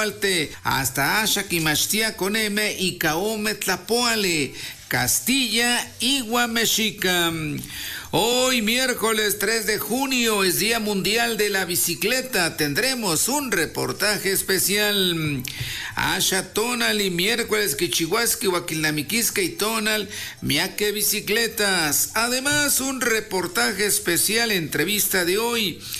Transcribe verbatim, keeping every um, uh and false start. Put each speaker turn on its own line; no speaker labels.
Tlapoalte, hasta Axaquimachtia con M y Caome Tlapoale, Castilla y Guamexica. Hoy, miércoles tres de junio, es Día Mundial de la Bicicleta. Tendremos un reportaje especial. Asha Tonal y miércoles Quichihuasqui, Huaquilnamiquisca y Tonal, Miaque Bicicletas. Además, un reportaje especial, entrevista de hoy.